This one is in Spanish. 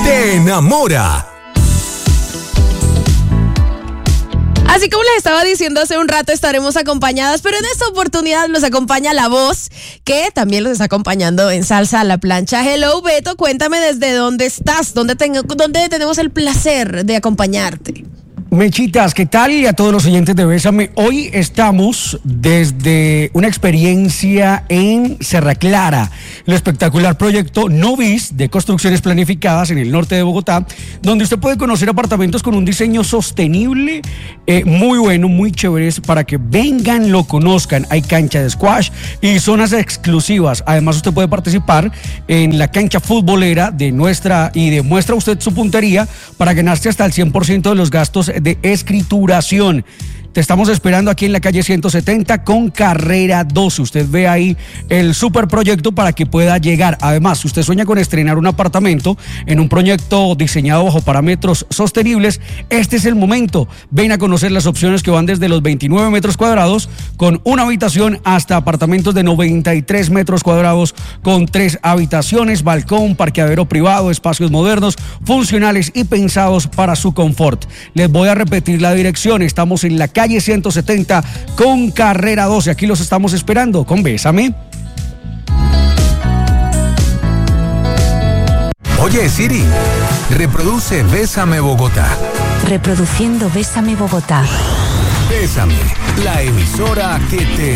te enamora. Así como les estaba diciendo hace un rato, estaremos acompañadas, pero en esta oportunidad nos acompaña La Voz, que también los está acompañando en Salsa a la Plancha. Hello, Beto, cuéntame desde dónde estás, dónde tenemos el placer de acompañarte. Mechitas, ¿qué tal? Y a todos los oyentes de Bésame. Hoy estamos desde una experiencia en Serra Clara, el espectacular proyecto Novis de construcciones planificadas en el norte de Bogotá, donde usted puede conocer apartamentos con un diseño sostenible, muy bueno, muy chéveres, para que vengan, lo conozcan. Hay cancha de squash y zonas exclusivas. Además, usted puede participar en la cancha futbolera de nuestra y demuestra usted su puntería para ganarse hasta el 100% de los gastos de escrituración. Te estamos esperando aquí en la calle 170 con carrera 12. Usted ve ahí el superproyecto para que pueda llegar. Además, si usted sueña con estrenar un apartamento en un proyecto diseñado bajo parámetros sostenibles, este es el momento. Ven a conocer las opciones que van desde los 29 metros cuadrados con una habitación hasta apartamentos de 93 metros cuadrados con 3 habitaciones, balcón, parqueadero privado, espacios modernos, funcionales y pensados para su confort. Les voy a repetir la dirección. Estamos en la calle 170 con carrera 12. Aquí los estamos esperando con Bésame. Oye, Siri, reproduce Bésame Bogotá. Reproduciendo Bésame Bogotá. Bésame, la emisora que te